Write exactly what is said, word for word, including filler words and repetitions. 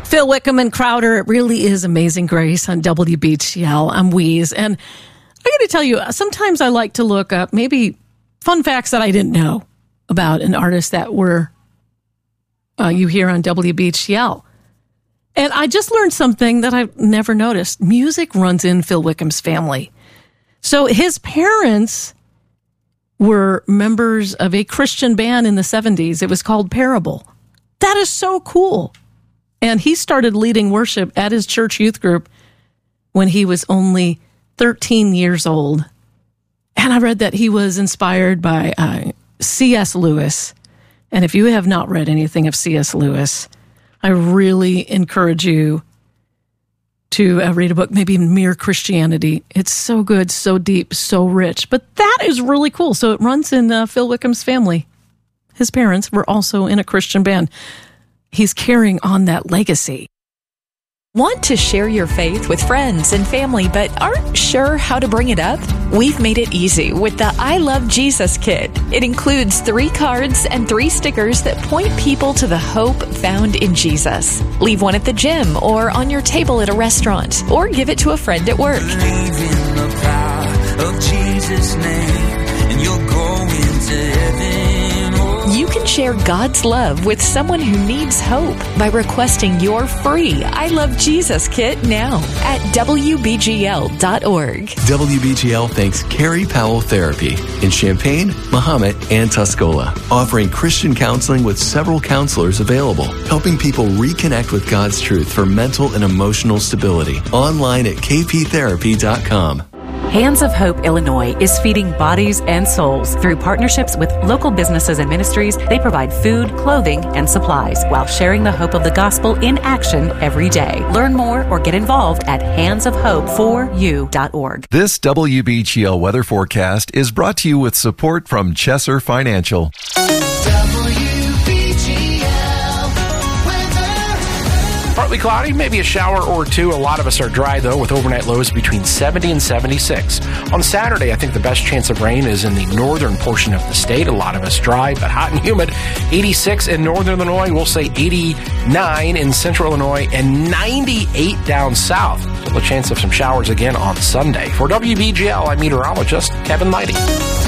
Phil Wickham and Crowder, it really is Amazing Grace on W B G L. I'm Wheeze. And I got to tell you, sometimes I like to look up maybe fun facts that I didn't know about an artist that were uh, you hear on W B G L. And I just learned something that I've never noticed. Music runs in Phil Wickham's family. So his parents were members of a Christian band in the seventies. It was called Parable. That is so cool. And he started leading worship at his church youth group when he was only thirteen years old. And I read that he was inspired by uh, C S Lewis. And if you have not read anything of C S Lewis, I really encourage you to uh, read a book, maybe Mere Christianity. It's so good, so deep, so rich. But that is really cool. So it runs in uh, Phil Wickham's family. His parents were also in a Christian band. He's carrying on that legacy. Want to share your faith with friends and family, but aren't sure how to bring it up? We've made it easy with the I Love Jesus Kit. It includes three cards and three stickers that point people to the hope found in Jesus. Leave one at the gym or on your table at a restaurant, or give it to a friend at work. Believe in the power of Jesus' name, and you'll go into heaven. You can share God's love with someone who needs hope by requesting your free I Love Jesus Kit now at W B G L dot org. W B G L thanks Carrie Powell Therapy in Champaign, Mahomet, and Tuscola, offering Christian counseling with several counselors available, helping people reconnect with God's truth for mental and emotional stability. Online at K P therapy dot com. Hands of Hope Illinois is feeding bodies and souls through partnerships with local businesses and ministries. They provide food, clothing, and supplies while sharing the hope of the gospel in action every day. Learn more or get involved at hands of hope for you dot org. This W B G L weather forecast is brought to you with support from Chesser Financial. Partly cloudy, maybe a shower or two. A lot of us are dry, though, with overnight lows between seventy and seventy-six. On Saturday, I think the best chance of rain is in the northern portion of the state. A lot of us dry, but hot and humid. eighty-six in northern Illinois. We'll say eighty-nine in central Illinois and ninety-eight down south. Still a chance of some showers again on Sunday. For W B G L, I'm meteorologist Kevin Leidy.